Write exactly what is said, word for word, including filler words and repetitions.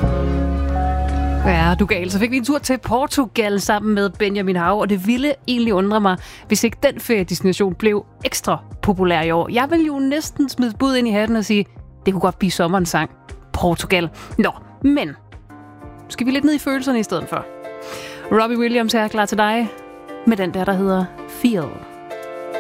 Ja, du gal. Så fik vi en tur til Portugal sammen med Benjamin Hav, og det ville egentlig undre mig, hvis ikke den feriedestination blev ekstra populær i år. Jeg vil jo næsten smide bud ind i hatten og sige, det kunne godt blive sommerens sang. Portugal. Nå, men skal vi lidt ned i følelserne i stedet for? Robbie Williams er klar til dig med den der, der hedder Feel.